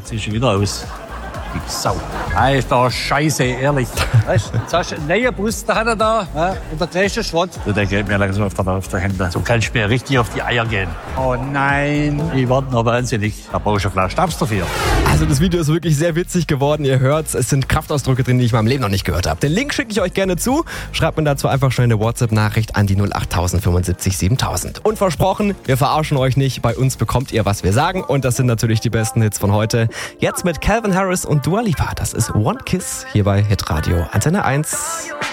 Siehst du wieder aus. Die Sau. Alter, scheiße, ehrlich. Weißt du, jetzt hast du einen neuen Bus, da hat er da, ja, und der gleiche Schrott. Der geht mir langsam auf der Hände. So kann ich mir richtig auf die Eier gehen. Oh nein. Die werden noch wahnsinnig. Da brauche ich ein Fleisch Stabs dafür. Also das Video ist wirklich sehr witzig geworden. Ihr hört's, es sind Kraftausdrücke drin, die ich in meinem Leben noch nicht gehört habe. Den Link schicke ich euch gerne zu. Schreibt mir dazu einfach schnell eine WhatsApp-Nachricht an die 08000 75 7000. Und versprochen, wir verarschen euch nicht. Bei uns bekommt ihr, was wir sagen. Und das sind natürlich die besten Hits von heute. Jetzt mit Calvin Harris und Dua Lipa. Das ist One Kiss hier bei Hitradio Antenne 1.